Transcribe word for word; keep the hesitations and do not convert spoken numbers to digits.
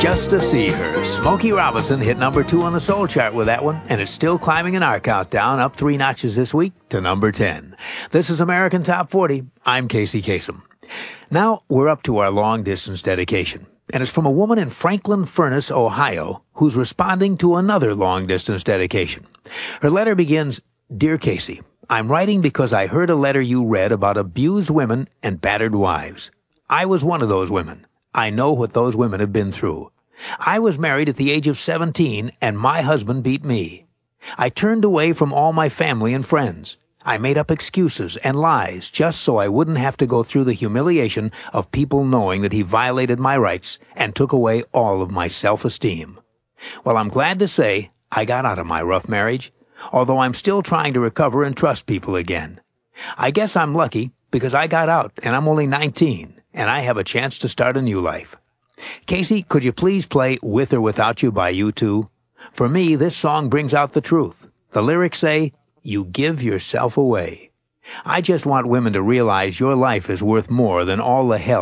Just to See Her. Smokey Robinson hit number two on the soul chart with that one, and it's still climbing in our countdown, up three notches this week to number ten. This is American Top forty. I'm Casey Kasem. Now we're up to our long-distance dedication, and it's from a woman in Franklin Furnace, Ohio, who's responding to another long-distance dedication. Her letter begins, "Dear Casey, I'm writing because I heard a letter you read about abused women and battered wives. I was one of those women. I know what those women have been through. I was married at the age of seventeen, and my husband beat me. I turned away from all my family and friends. I made up excuses and lies just so I wouldn't have to go through the humiliation of people knowing that he violated my rights and took away all of my self-esteem. Well, I'm glad to say I got out of my rough marriage, although I'm still trying to recover and trust people again. I guess I'm lucky because I got out and I'm only nineteen, and I have a chance to start a new life. Casey, could you please play With or Without You by U two? For me, this song brings out the truth. The lyrics say, you give yourself away. I just want women to realize your life is worth more than all the hell